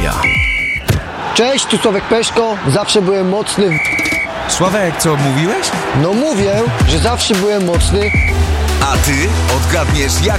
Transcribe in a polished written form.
Stacja. Cześć, tu Sławek Peszko. Zawsze byłem mocny w... Sławek, co mówiłeś? No mówię, że zawsze byłem mocny. A ty odgadniesz, jak